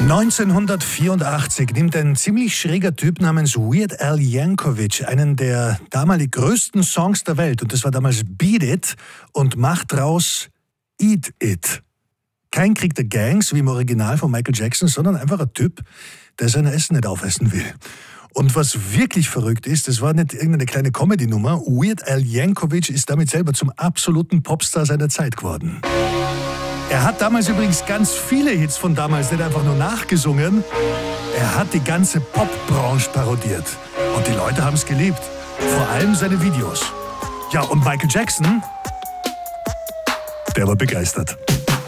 1984 nimmt ein ziemlich schräger Typ namens Weird Al Yankovic einen der damalig größten Songs der Welt, und das war damals Beat It, und macht draus Eat It. Kein Krieg der Gangs wie im Original von Michael Jackson, sondern einfach ein Typ, der sein Essen nicht aufessen will. Und was wirklich verrückt ist, das war nicht irgendeine kleine Comedy-Nummer, Weird Al Yankovic ist damit selber zum absoluten Popstar seiner Zeit geworden. Er hat damals übrigens ganz viele Hits von damals nicht einfach nur nachgesungen, er hat die ganze Popbranche parodiert. Und die Leute haben es geliebt. Vor allem seine Videos. Ja, und Michael Jackson, der war begeistert.